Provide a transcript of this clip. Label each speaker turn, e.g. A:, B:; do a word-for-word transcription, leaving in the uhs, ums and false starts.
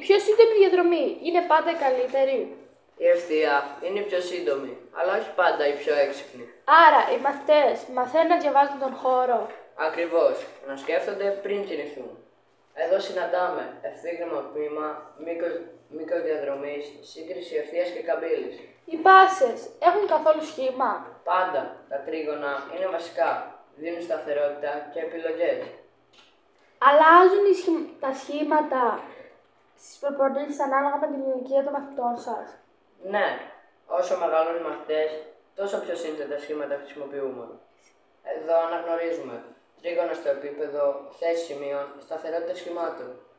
A: πιο σύντομη διαδρομή είναι πάντα η καλύτερη.
B: Η ευθεία είναι η πιο σύντομη, αλλά όχι πάντα η πιο έξυπνη.
A: Άρα, οι μαθητές μαθαίνουν να διαβάζουν τον χώρο.
B: Ακριβώς, να σκέφτονται πριν κινηθούν. Εδώ συναντάμε ευθύγραμμο τμήμα, μήκος, μήκος διαδρομής, σύγκριση ευθείας και καμπύλης.
A: Οι πάσες έχουν καθόλου σχήμα.
B: Πάντα τα τρίγωνα είναι βασικά, δίνουν σταθερότητα και επιλογές.
A: Αλλάζουν οι σχη- τα σχήματα στις προπονήσεις ανάλογα με την ηλικία των μαθητών σας.
B: Ναι, όσο μεγαλώνουν οι μαθητές, τόσο πιο σύνθετα σχήματα χρησιμοποιούμε. Εδώ αναγνωρίζουμε τρίγωνα στο επίπεδο, θέση σημείων, σταθερότητα σχημάτων.